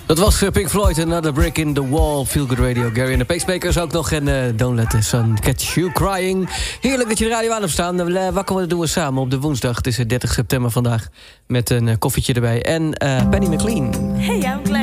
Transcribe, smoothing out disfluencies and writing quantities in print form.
Dat was Pink Floyd, Another Brick in the Wall. Feel Good Radio, Gary en de Pacemakers ook nog. En Don't Let the Sun Catch You Crying. Heerlijk dat je de radio aan hebt staan. Wakker worden doen we samen op de woensdag. Het is 30 september vandaag. Met een koffietje erbij. En Penny McLean. Hey, I'm glad.